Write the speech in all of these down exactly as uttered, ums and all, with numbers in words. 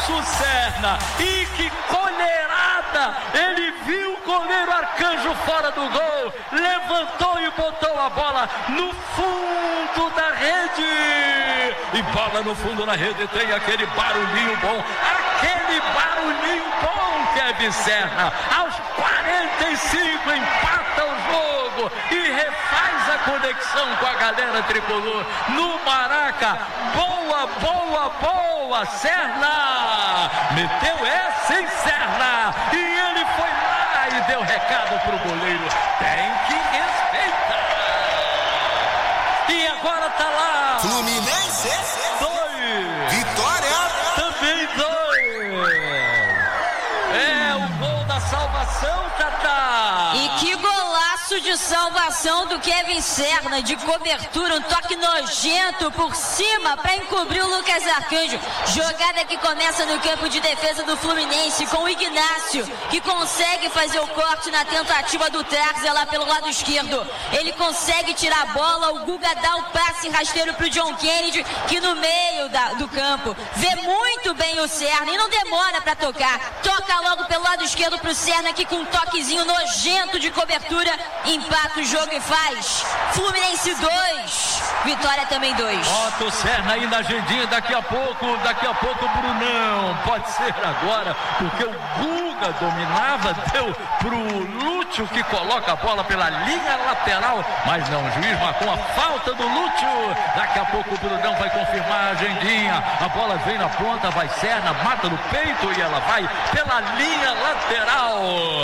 golaço, Serna! E que colherada! Ele viu o goleiro Arcanjo fora do gol, levantou e botou a bola no fundo da rede. E bola no fundo da rede, tem aquele barulhinho bom, aquele barulhinho bom, Kevin Serna. Aos quarenta e cinco empata o jogo e refaz a conexão com a galera tricolor no Maraca. Boa, boa, boa, Serna! Meteu essa em Serna e ele foi lá e deu recado pro goleiro. Tem que respeitar. E agora tá lá. Fluminense. Dois. Vitória. Também dois. É o gol da salvação, Tatá. E que golaço de salvação do Kevin Serna, de cobertura, um toque nojento por cima para encobrir o Lucas Arcanjo. Jogada que começa no campo de defesa do Fluminense com o Ignácio, que consegue fazer o corte na tentativa do Tarza lá pelo lado esquerdo. Ele consegue tirar a bola, o Guga dá o passe rasteiro pro John Kennedy, que no meio da, do campo vê muito bem o Serna e não demora para tocar. Toca logo pelo lado esquerdo pro Serna, que com um toquezinho nojento de cobertura empata o jogo e faz Fluminense dois, Vitória também dois. Bota o Serna aí na agendinha, daqui a pouco, daqui a pouco o Brunão, pode ser agora, porque o Guga dominava, deu pro Lúcio, que coloca a bola pela linha lateral, mas não, o juiz marcou a falta do Lúcio. Daqui a pouco o Brunão vai confirmar a agendinha, a bola vem na ponta, vai Serna, mata no peito e ela vai pela linha lateral.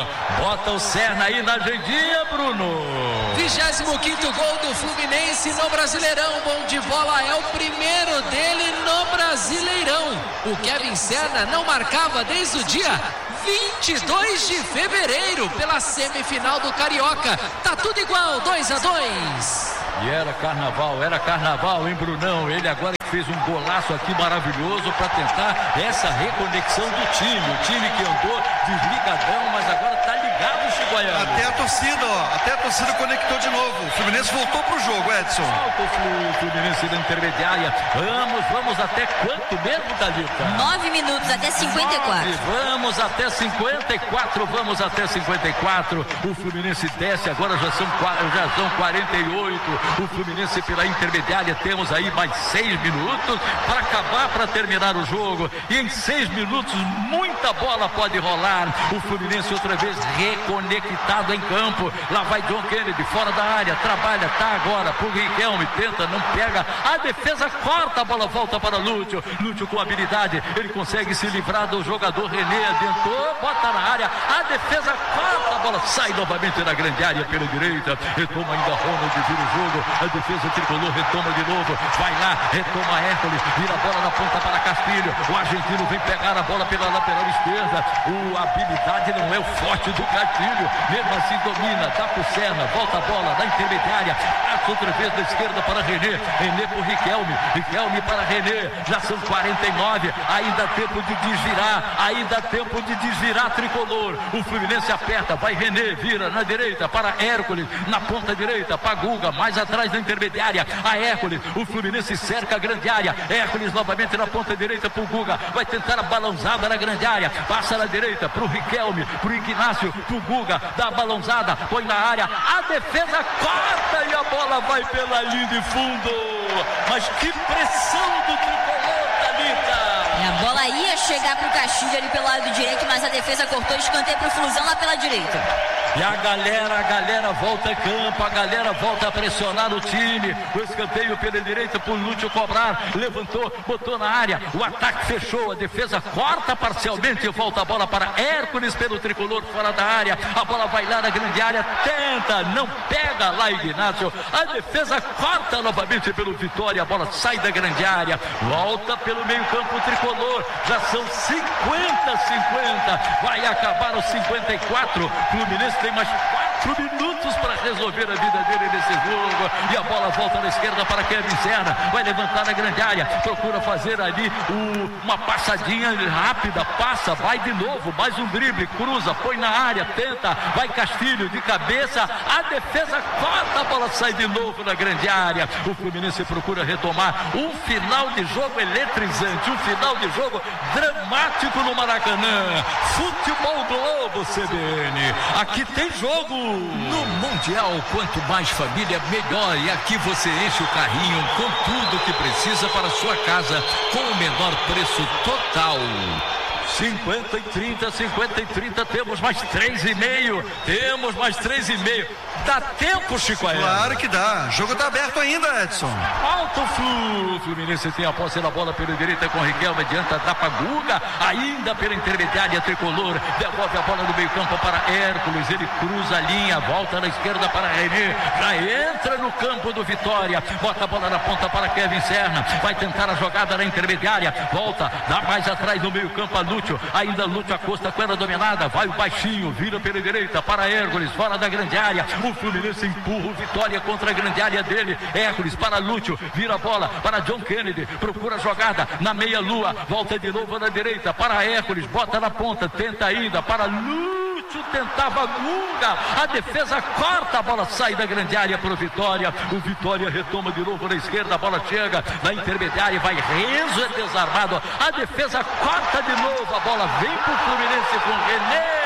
Bota o Serna aí na agendinha, Bruno. vigésimo quinto gol do Fluminense no Brasileirão. Bom de bola, é o primeiro dele no Brasileirão. O Kevin Serna não marcava desde o dia vinte e dois de fevereiro pela semifinal do Carioca. Tá tudo igual, dois a dois. E era carnaval, era carnaval, hein, Brunão? Ele agora fez um golaço aqui maravilhoso para tentar essa reconexão do time. O time que andou desligadão, mas agora tá ligado, Chicoiano. Até a torcida, ó. Até a torcida conectou de novo. O Fluminense voltou pro jogo, Edson. Volta o Fluminense da intermediária. Vamos, vamos até quanto mesmo, Thalita? Nove minutos, até cinquenta e quatro. Nove, vamos até cinquenta e quatro, vamos até cinquenta e quatro. O Fluminense desce, agora já são, já são quarenta e oito. O Fluminense pela intermediária, temos aí mais seis minutos para acabar, para terminar o jogo. E em seis minutos, muita bola pode rolar. O Fluminense outra vez reconectado em campo. Lá vai John Kennedy, fora da área, trabalha, tá agora pro Riquelme, tenta, não pega. A defesa corta, a bola volta para Lúcio. Lúcio com habilidade, ele consegue se livrar do jogador René, adentrou, bota na área. A defesa corta, a bola sai novamente na grande área pela direita. Retoma ainda Ronald, vira o jogo. A defesa tricolor retoma de novo. Vai lá, retoma Hércules, vira a bola na ponta para Castilho. O argentino vem pegar a bola pela lateral esquerda. O habilidade não é o forte do Castilho. Mesmo assim domina, dá pro Serna, volta a bola da intermediária. Passa outra vez da esquerda para René. René por Riquelme. Riquelme para René. Já são quarenta e nove. Ainda há tempo de desvirar. Ainda há tempo de desvirar tricolor. O Fluminense aperta, vai René, vira na direita para Hércules. Na ponta direita para Guga, mais atrás da intermediária. A Hércules, o Fluminense cerca a grande área. Hércules novamente na ponta direita para o Guga. Vai tentar a balãozada na grande área. Passa na direita para o Riquelme, para o Ignácio, para o Guga. Dá a balãozada, põe na área. A defesa corta e a bola vai pela linha de fundo. Mas que pressão do tricolor, Thalita! A bola ia chegar pro Castilho ali pelo lado direito, mas a defesa cortou, escanteio pro Flusão lá pela direita. E a galera, a galera volta em campo, a galera volta a pressionar o time. O escanteio pela direita pro Lúcio cobrar, levantou, botou na área, o ataque fechou, a defesa corta parcialmente e volta a bola para Hércules pelo tricolor fora da área. A bola vai lá na grande área, tenta, não pega lá Ignácio. A defesa corta novamente pelo Vitória, a bola sai da grande área, volta pelo meio campo tricolor. Já são cinquenta a cinquenta, vai acabar os cinquenta e quatro. Fluminense tem mais quatro minutos para resolver a vida dele nesse jogo. E a bola volta na esquerda para Kevin Serna. Vai levantar na grande área. Procura fazer ali o, uma passadinha rápida. Passa, vai de novo. Mais um drible. Cruza, põe na área. Tenta. Vai Castilho de cabeça. A defesa corta. A bola sai de novo na grande área. O Fluminense procura retomar um final de jogo eletrizante. Um final de jogo dramático no Maracanã. Futebol Globo C B N. Aqui tem jogo. No Mundial, quanto mais família, melhor. E aqui você enche o carrinho com tudo que precisa para a sua casa, com o menor preço total. cinquenta e trinta, cinquenta e trinta, temos mais três e meio. Temos mais três e meio. Dá tempo, Chico Aéreo? Claro que dá. O jogo tá aberto ainda, Edson. Alto Flu. Fluminense tem a posse da bola pela direita com Riquelme. Adianta, dá pra Guga. Ainda pela intermediária tricolor. Devolve a bola no meio campo para Hércules. Ele cruza a linha. Volta na esquerda para René. Já entra no campo do Vitória. Bota a bola na ponta para Kevin Serna. Vai tentar a jogada na intermediária. Volta. Dá mais atrás no meio campo a Lúcio. Ainda Lúcio Acosta com ela dominada. Vai o baixinho. Vira pela direita para Hércules. Fora da grande área. O Fluminense empurra o Vitória contra a grande área dele. Hércules para Lúcio. Vira a bola para John Kennedy. Procura a jogada na meia lua. Volta de novo na direita para Hércules. Bota na ponta. Tenta ainda para Lúcio. Tentava Guga. A defesa corta. A bola sai da grande área para o Vitória. O Vitória retoma de novo na esquerda. A bola chega na intermediária. Vai Renzo. É desarmado. A defesa corta de novo. A bola vem para o Fluminense com René.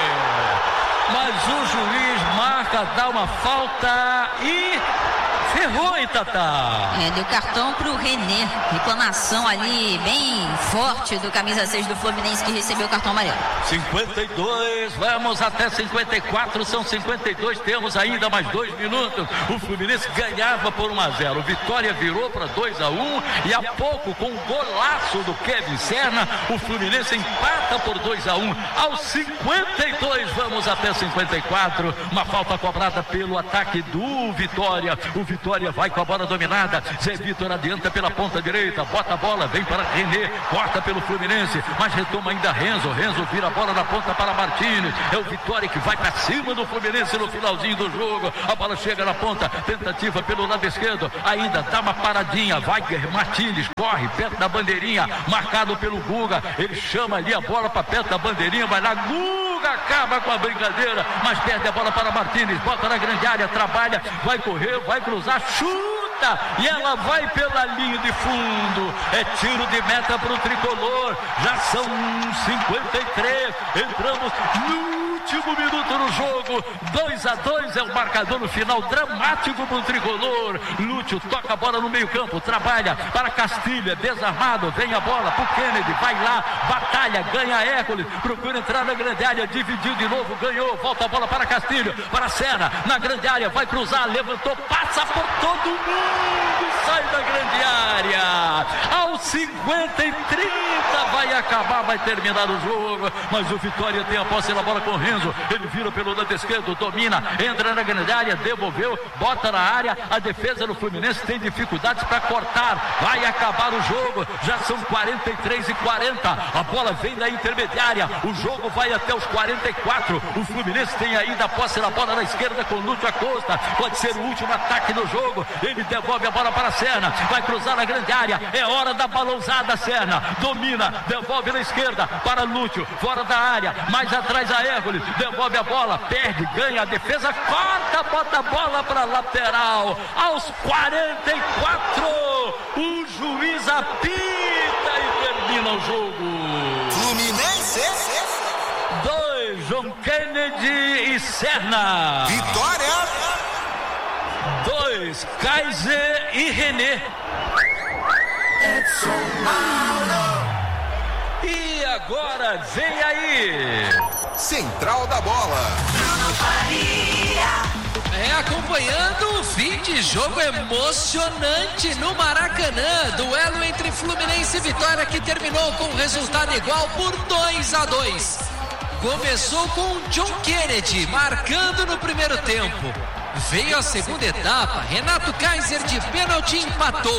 Mas o juiz marca, dá uma falta e ferrou, hein, Tatá? É, deu cartão pro René. Reclamação ali bem forte do camisa seis do Fluminense que recebeu o cartão amarelo. cinquenta e dois, vamos até cinquenta e quatro, são cinquenta e dois, temos ainda mais dois minutos. O Fluminense ganhava por um a zero. O Vitória virou para dois a um e há pouco, com o golaço do Kevin Serna, o Fluminense empata por dois a um. Aos cinquenta e dois, vamos até cinquenta e quatro. Uma falta cobrada pelo ataque do Vitória. O Vitória vai com a bola dominada. Zé Vitor adianta pela ponta direita. Bota a bola, vem para René. Corta pelo Fluminense, mas retoma ainda Renzo. Renzo vira a bola na ponta para Martínez. É o Vitória que vai para cima do Fluminense no finalzinho do jogo. A bola chega na ponta. Tentativa pelo lado esquerdo. Ainda dá uma paradinha. Vai Martínez, corre perto da bandeirinha. Marcado pelo Guga. Ele chama ali a bola para perto da bandeirinha. Vai lá, Guga acaba com a brincadeira, mas perde a bola para Martínez. Bota na grande área, trabalha, vai correr, vai cruzar, chuta e ela vai pela linha de fundo. É tiro de meta para o tricolor. Já são cinquenta e três. Entramos no último minuto no jogo. dois a dois é o marcador no final, dramático para o tricolor. Lúcio toca a bola no meio campo, trabalha para Castilha, desarmado, vem a bola para o Kennedy, vai lá, batalha, ganha Hércules, procura entrar na grande área, dividiu de novo, ganhou, volta a bola para Castilho, para Serna, na grande área, vai cruzar, levantou, passa por todo mundo, sai da grande área. Aos cinquenta e trinta vai acabar, vai terminar o jogo, mas o Vitória tem a posse da bola com o Renzo. Ele vira pelo lado esquerdo, domina, entra na grande área, devolveu, bota na área. A defesa do Fluminense tem dificuldades para cortar. Vai acabar o jogo. Já são quarenta e três e quarenta. A bola vem da intermediária. O jogo vai até os quarenta e quatro. O Fluminense tem ainda a posse da bola na esquerda com Lúcio Acosta. Pode ser o último ataque do jogo. Ele devolve a bola para Serna. Vai cruzar na grande área. É hora da balãozada. Serna domina, devolve na esquerda para Lúcio. Fora da área. Mais atrás a Hércules. Devolve a bola, perde, ganha, a defesa corta, bota a bola para lateral. Aos quarenta e quatro, o juiz apita e termina o jogo. Fluminense dois, John Kennedy e Serna. Vitória dois, Kaiser e René. Edson Mauro. E agora vem aí Central da Bola. É, acompanhando o fim de jogo emocionante no Maracanã. Duelo entre Fluminense e Vitória que terminou com o resultado igual por dois a dois. Começou com John Kennedy marcando no primeiro tempo. Veio a segunda etapa, Renato Kaiser de pênalti empatou.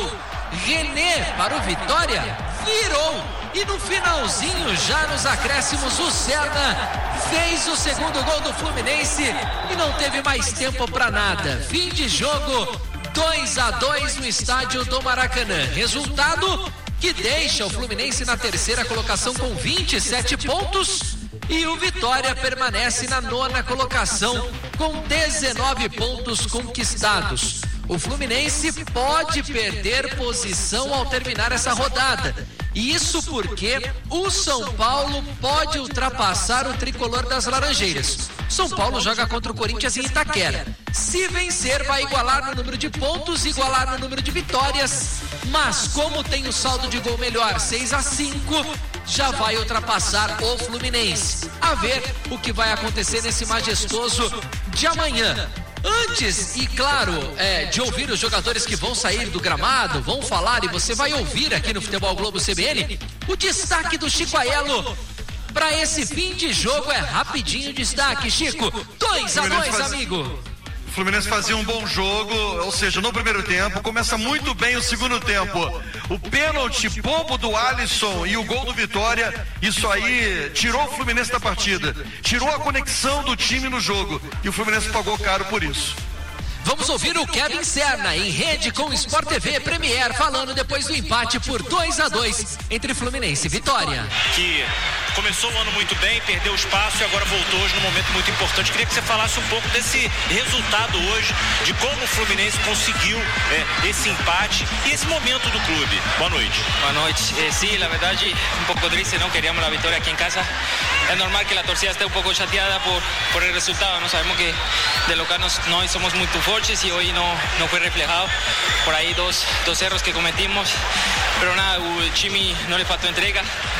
René para o Vitória virou. E no finalzinho, já nos acréscimos, o Serna fez o segundo gol do Fluminense e não teve mais tempo para nada. Fim de jogo, dois a dois no estádio do Maracanã. Resultado que deixa o Fluminense na terceira colocação com vinte e sete pontos e o Vitória permanece na nona colocação com dezenove pontos conquistados. O Fluminense pode perder posição ao terminar essa rodada. Isso porque o São Paulo pode ultrapassar o tricolor das Laranjeiras. São Paulo joga contra o Corinthians em Itaquera. Se vencer, vai igualar no número de pontos, igualar no número de vitórias. Mas como tem o saldo de gol melhor, seis a cinco, já vai ultrapassar o Fluminense. A ver o que vai acontecer nesse majestoso de amanhã. Antes, e claro, é, de ouvir os jogadores que vão sair do gramado, vão falar e você vai ouvir aqui no Futebol Globo C B N, o destaque do Chico Aiello para esse fim de jogo é rapidinho destaque, Chico. dois a dois, amigo. O Fluminense fazia um bom jogo, ou seja, no primeiro tempo, começa muito bem o segundo tempo. O pênalti bobo do Alisson e o gol do Vitória, isso aí tirou o Fluminense da partida, tirou a conexão do time no jogo e o Fluminense pagou caro por isso. Vamos ouvir o Kevin Serna em rede com o Sport T V Premier falando depois do empate por dois a dois entre Fluminense e Vitória. Que começou o ano muito bem, perdeu o espaço e agora voltou hoje num momento muito importante. Queria que você falasse um pouco desse resultado hoje, de como o Fluminense conseguiu é, esse empate e esse momento do clube. Boa noite. Boa noite. Eh, sí, la verdad, un poco triste, ¿no? Queríamos la victoria aquí en casa. Es normal que la torcida esté un poco chateada por, por el resultado, ¿no? Sabemos que de local nos, no somos muy fuertes y hoy no, no fue reflejado. Por ahí dos, dos errores que cometimos, pero nada, el Chimi no le faltó entrega.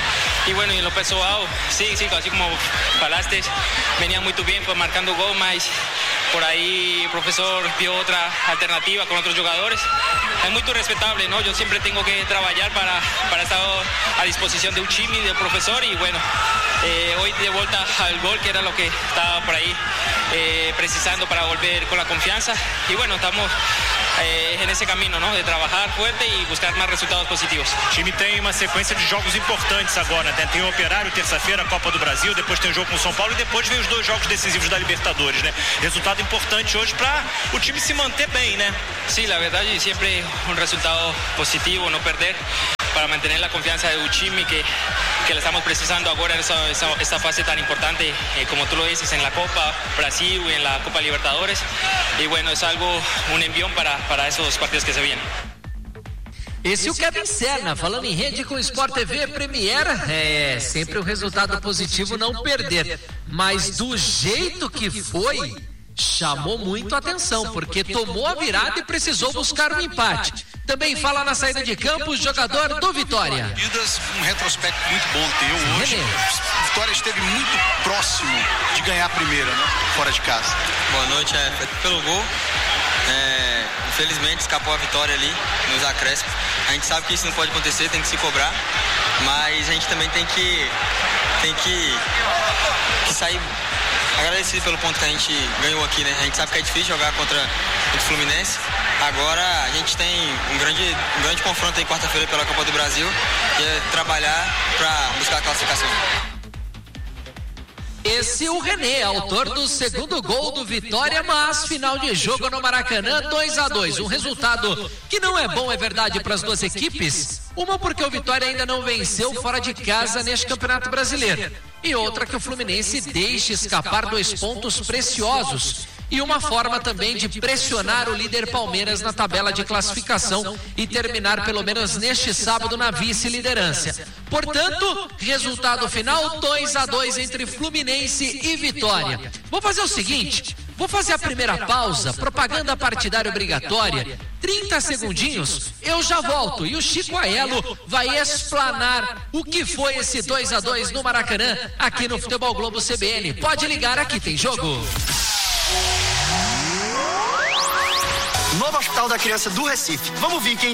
Y bueno, y en lo personal, sí, sí, así como falaste, venía muy bien pues, marcando gol, mas por ahí el profesor vio otra alternativa con otros jugadores. Es muy respetable, ¿no? Yo siempre tengo que trabajar para, para estar a disposición de un Chimi, del profesor, y bueno, eh, hoy de vuelta al gol, que era lo que estaba por ahí eh, precisando para volver con la confianza. Y bueno, estamos eh, en ese camino, ¿no? De trabajar fuerte y buscar más resultados positivos. O time tem uma sequência de jogos importantes agora, né? Tem o Operário, terça-feira, a Copa do Brasil, depois tem o jogo com o São Paulo e depois vem os dois jogos decisivos da Libertadores, né? Resultado importante hoje para o time se manter bem, né? Sí, la verdad, y siempre un resultado positivo, no perder, para mantener la confianza de Uchimi que, que le estamos precisando ahora en esta, esta, esta fase tan importante, eh, como tú lo dices, en la Copa Brasil y en la Copa Libertadores. Y bueno, es algo, un envión para, para esos partidos que se vienen. Esse é o Kevin Serna, falando em rede com o Sport T V Premier. É sempre um resultado positivo não perder, mas do jeito que foi, chamou muito a atenção, porque tomou a virada e precisou buscar um empate. Também fala na saída de campo o jogador do Vitória. Um retrospecto muito bom teu hoje. O Vitória esteve muito próximo de ganhar a primeira, né? Fora de casa. Boa noite, é feito pelo gol. É, infelizmente escapou a vitória ali nos acréscimos. A gente sabe que isso não pode acontecer, tem que se cobrar, mas a gente também tem que tem que, que sair agradecido pelo ponto que a gente ganhou aqui, né? A gente sabe que é difícil jogar contra o Fluminense. Agora a gente tem um grande, um grande confronto aí quarta-feira pela Copa do Brasil e é trabalhar para buscar a classificação. Esse é o René, autor do segundo gol do Vitória, mas final de jogo no Maracanã, dois a dois. Um resultado que não é bom, é verdade, para as duas equipes. Uma porque o Vitória ainda não venceu fora de casa neste Campeonato Brasileiro. E outra que o Fluminense deixa escapar dois pontos preciosos. E uma forma também de pressionar o líder Palmeiras na tabela de classificação e terminar pelo menos neste sábado na vice-liderança. Portanto, resultado final dois a dois entre Fluminense e Vitória. Vou fazer o seguinte, vou fazer a primeira pausa, propaganda partidária obrigatória, trinta segundinhos, eu já volto e o Chico Aiello vai explanar o que foi esse dois a dois no Maracanã aqui no Futebol Globo C B N. Pode ligar, aqui tem jogo. Novo Hospital da Criança do Recife. Vamos ver quem